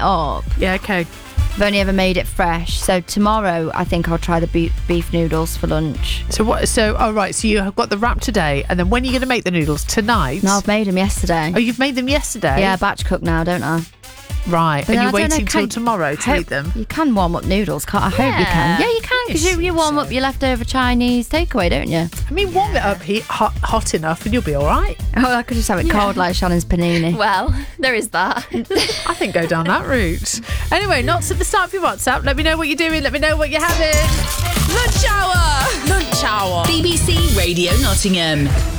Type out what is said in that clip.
up. Yeah, okay. I've only ever made it fresh. So tomorrow, I think I'll try the beef noodles for lunch. So what? So, oh right. So you have got the wrap today, and then when are you going to make the noodles? Tonight? No, I've made them yesterday. Oh, you've made them yesterday? Yeah, batch cook now, don't I? Right. But and then you're I don't know, waiting till tomorrow to eat them? You can warm up noodles, can't I? Hope you can. Yeah, you can, because you warm up your leftover Chinese takeaway, don't you? I mean, warm it up hot enough and you'll be all right. Oh, I could just have it cold like Shannon's panini. Well, there is that. I think go down that route. Anyway, not at the start of your WhatsApp. Let me know what you're doing. Let me know what you're having. Lunch hour. BBC Radio Nottingham.